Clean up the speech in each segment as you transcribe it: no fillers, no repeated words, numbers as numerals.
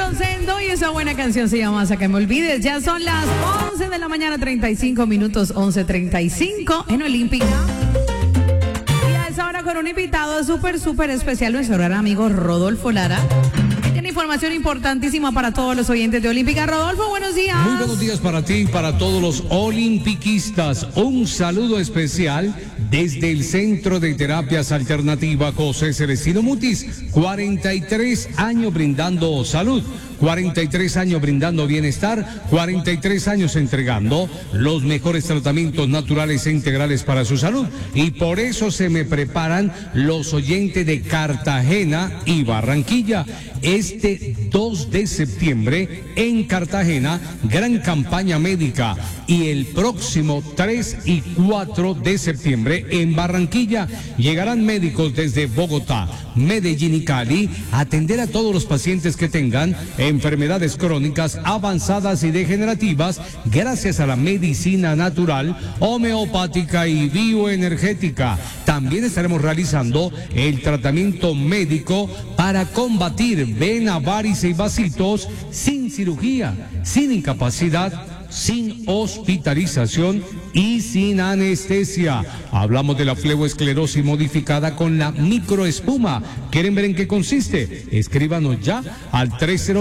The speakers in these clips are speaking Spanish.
Rosendo y esa buena canción se llama Hasta que me olvides. Ya son las 11 de la mañana, 35 minutos, 11:35 en Olímpica. Y a esa hora con un invitado súper especial, nuestro gran amigo Rodolfo Lara. Tiene información importantísima para todos los oyentes de Olímpica. Rodolfo, buenos días. Muy buenos días para ti y para todos los olimpiquistas. Un saludo especial desde el Centro de Terapias Alternativa José Celestino Mutis. 43 años brindando salud, 43 años brindando bienestar, 43 años entregando los mejores tratamientos naturales e integrales para su salud. Y por eso se me preparan los oyentes de Cartagena y Barranquilla. Este 2 de septiembre en Cartagena, gran campaña médica. Y el próximo 3 y 4 de septiembre en Barranquilla llegarán médicos desde Bogotá, Medellín y Cali a atender a todos los pacientes que tengan enfermedades crónicas avanzadas y degenerativas gracias a la medicina natural, homeopática y bioenergética. También estaremos realizando el tratamiento médico para combatir vena, varices y vasitos sin cirugía, sin incapacidad, sin hospitalización y sin anestesia. Hablamos de la fleboesclerosis modificada con la microespuma. ¿Quieren ver en qué consiste? Escríbanos ya al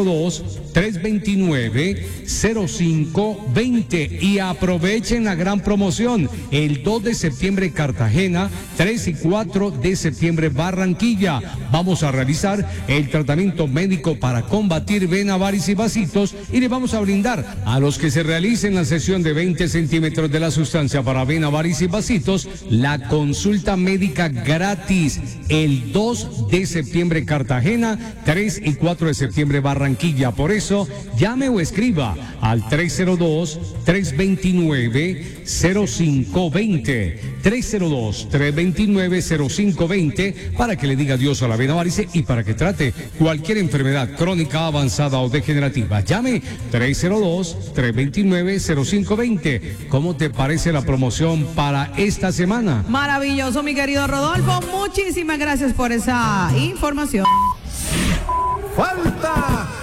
302-329-0520 y aprovechen la gran promoción. El 2 de septiembre Cartagena, 3 y 4 de septiembre Barranquilla. Vamos a realizar el tratamiento médico para combatir vena, varices y vasitos y le vamos a brindar a los que se realicen la sesión de 20 centímetros de la sustancia para vena, varices y vasitos la consulta médica gratis. El 2 de septiembre Cartagena, 3 y 4 de septiembre Barranquilla. Por eso llame o escriba al 302-329-0520 302-329-0520 para que le diga adiós a la vena varice y para que trate cualquier enfermedad crónica, avanzada o degenerativa. Llame 302-329-0520. ¿Cómo te parece la promoción para esta semana? Maravilloso, mi querido Rodolfo. Muchísimas gracias por esa información. Falta